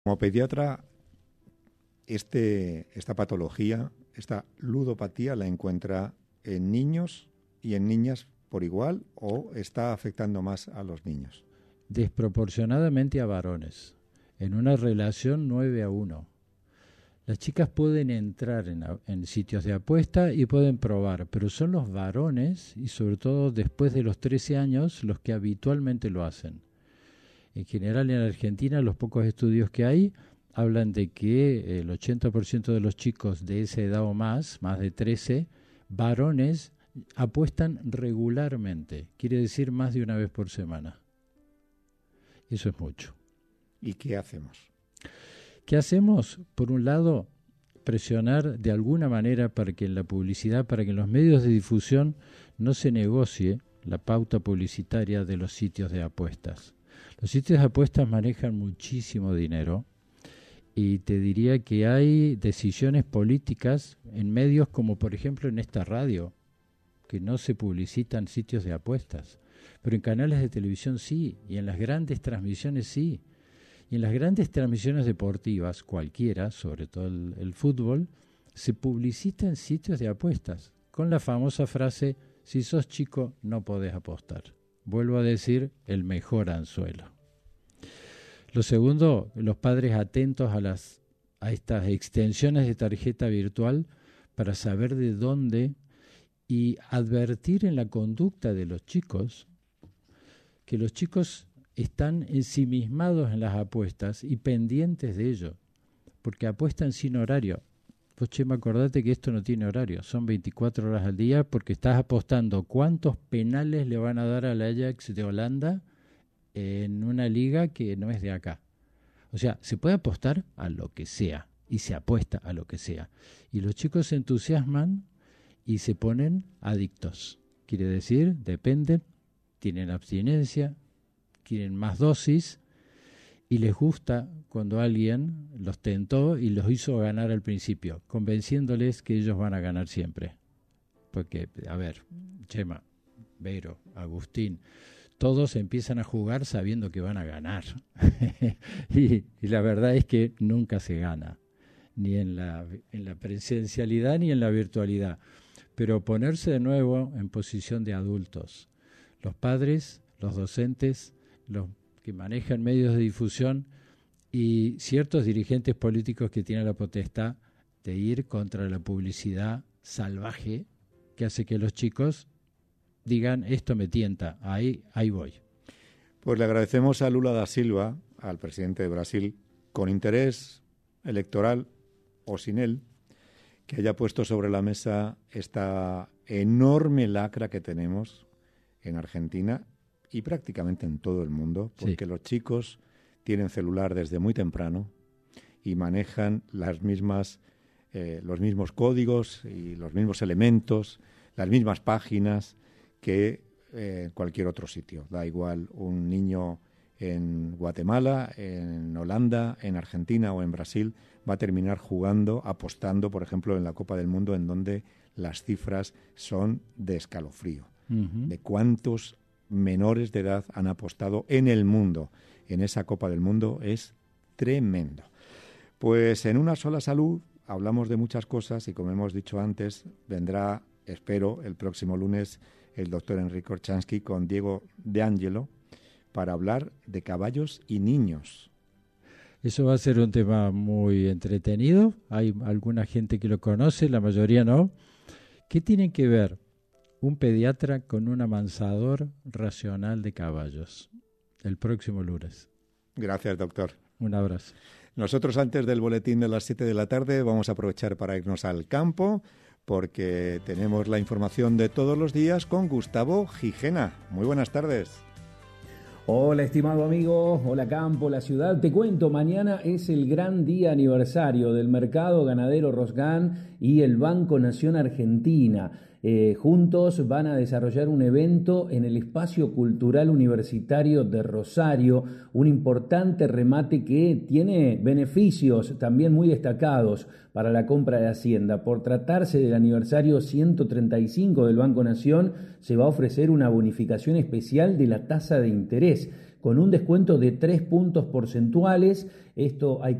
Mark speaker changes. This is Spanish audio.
Speaker 1: Como pediatra, esta patología, esta ludopatía, ¿la encuentra en niños y en niñas por igual o está afectando más a los niños?
Speaker 2: Desproporcionadamente a varones, en una relación 9-1. Las chicas pueden entrar en sitios de apuesta y pueden probar, pero son los varones, y sobre todo después de los 13 años, los que habitualmente lo hacen. En general en Argentina los pocos estudios que hay hablan de que el 80% de los chicos de esa edad o más de 13, varones, apuestan regularmente, quiere decir más de una vez por semana. Eso es mucho.
Speaker 1: ¿Y qué hacemos?
Speaker 2: ¿Qué hacemos? Por un lado, presionar de alguna manera para que en la publicidad, para que en los medios de difusión no se negocie la pauta publicitaria de los sitios de apuestas. Los sitios de apuestas manejan muchísimo dinero y te diría que hay decisiones políticas en medios como por ejemplo en esta radio, que no se publicitan sitios de apuestas, pero en canales de televisión sí, y en las grandes transmisiones sí. Y en las grandes transmisiones deportivas, cualquiera, sobre todo el fútbol, se publicita en sitios de apuestas, con la famosa frase, si sos chico no podés apostar. Vuelvo a decir, el mejor anzuelo. Lo segundo, los padres atentos a estas extensiones de tarjeta virtual para saber de dónde y advertir en la conducta de los chicos que los chicos están ensimismados en las apuestas y pendientes de ello, porque apuestan sin horario. Pues Chema, acordate que esto no tiene horario, son 24 horas al día porque estás apostando cuántos penales le van a dar al Ajax de Holanda en una liga que no es de acá. O sea, se puede apostar a lo que sea y se apuesta a lo que sea. Y los chicos se entusiasman y se ponen adictos. Quiere decir, dependen, tienen abstinencia, quieren más dosis y les gusta cuando alguien los tentó y los hizo ganar al principio, convenciéndoles que ellos van a ganar siempre. Porque, a ver, Chema, Vero, Agustín, todos empiezan a jugar sabiendo que van a ganar. y la verdad es que nunca se gana, ni en la presencialidad ni en la virtualidad. Pero ponerse de nuevo en posición de adultos, los padres, los docentes, los que manejan medios de difusión y ciertos dirigentes políticos que tienen la potestad de ir contra la publicidad salvaje que hace que los chicos digan, esto me tienta, ahí voy.
Speaker 1: Pues le agradecemos a Lula da Silva, al presidente de Brasil, con interés electoral o sin él, que haya puesto sobre la mesa esta enorme lacra que tenemos en Argentina y prácticamente en todo el mundo, porque los chicos tienen celular desde muy temprano y manejan los mismos códigos y los mismos elementos, las mismas páginas que cualquier otro sitio. Da igual un niño en Guatemala, en Holanda, en Argentina o en Brasil, va a terminar jugando, apostando, por ejemplo, en la Copa del Mundo, en donde las cifras son de escalofrío. De cuántos menores de edad han apostado en el mundo. En esa Copa del Mundo es tremendo. Pues en Una Sola Salud hablamos de muchas cosas y, como hemos dicho antes, vendrá, espero, el próximo lunes el doctor Enrique Orchansky con Diego De Angelo para hablar de caballos y niños.
Speaker 2: Eso va a ser un tema muy entretenido. Hay alguna gente que lo conoce, la mayoría no. ¿Qué tiene que ver un pediatra con un amansador racional de caballos? El próximo lunes.
Speaker 1: Gracias, doctor.
Speaker 2: Un abrazo.
Speaker 1: Nosotros, antes del boletín de las 7 de la tarde, vamos a aprovechar para irnos al campo, porque tenemos la información de todos los días con Gustavo Gijena. Muy buenas tardes.
Speaker 3: Hola, estimado amigo, hola campo, la ciudad. Te cuento, mañana es el gran día aniversario del Mercado Ganadero Rosgan y el Banco Nación Argentina. Juntos van a desarrollar un evento en el Espacio Cultural Universitario de Rosario, un importante remate que tiene beneficios también muy destacados para la compra de Hacienda. Por tratarse del aniversario 135 del Banco Nación, se va a ofrecer una bonificación especial de la tasa de interés, con un descuento de 3 puntos porcentuales. Esto hay